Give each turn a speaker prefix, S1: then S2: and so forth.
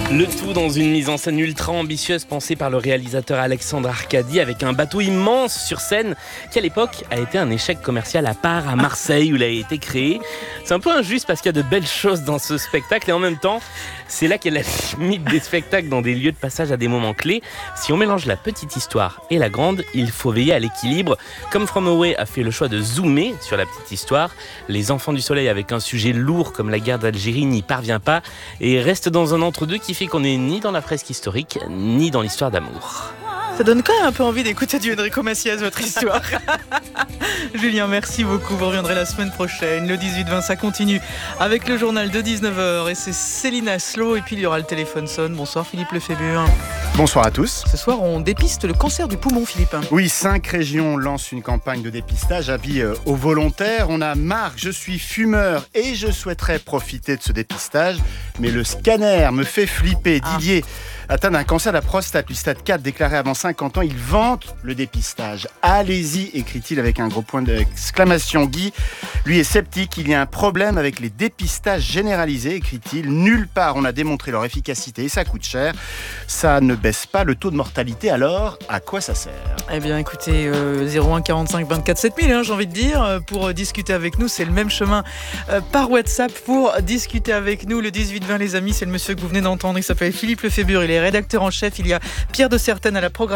S1: Le tout dans une mise en scène ultra ambitieuse pensée par le réalisateur Alexandre Arcadi avec un bateau immense sur scène qui à l'époque a été un échec commercial à part à Marseille où il a été créé. C'est un peu injuste parce qu'il y a de belles choses dans ce spectacle et en même temps c'est là qu'est la limite des spectacles dans des lieux de passage à des moments clés. Si on mélange la petite histoire et la grande, il faut veiller à l'équilibre. Comme From Away a fait le choix de zoomer sur la petite histoire, Les Enfants du Soleil avec un sujet lourd comme la guerre d'Algérie n'y parvient pas et reste dans un entre-deux qui fait qu'on n'est ni dans la fresque historique, ni dans l'histoire d'amour.
S2: Ça donne quand même un peu envie d'écouter du Enrico Macias, votre histoire. Julien, merci beaucoup. Vous reviendrez la semaine prochaine. Le 18-20, ça continue avec le journal de 19h. Et c'est Céline Aslo. Et puis il y aura le téléphone sonne. Bonsoir Philippe Lefébure.
S3: Bonsoir à tous.
S2: Ce soir, on dépiste le cancer du poumon, Philippe.
S3: Oui, 5 régions lancent une campagne de dépistage. Avis aux volontaires. On a Marc, je suis fumeur et je souhaiterais profiter de ce dépistage. Mais le scanner me fait flipper. Didier atteint d'un cancer de la prostate, du stade 4, déclaré avant 50 ans. Il vante le dépistage. Allez-y, écrit-il avec un gros point d'exclamation. Guy, lui, est sceptique. Il y a un problème avec les dépistages généralisés, écrit-il. Nulle part on a démontré leur efficacité et ça coûte cher. Ça ne baisse pas le taux de mortalité. Alors, à quoi ça sert ?
S2: Eh bien, écoutez, 01 45 24 7000, j'ai envie de dire, pour discuter avec nous. C'est le même chemin par WhatsApp pour discuter avec nous. Le 18-20, les amis, c'est le monsieur que vous venez d'entendre. Il s'appelle Philippe Lefébure. Il est rédacteur en chef. Il y a Pierre de Certaine à la programmation.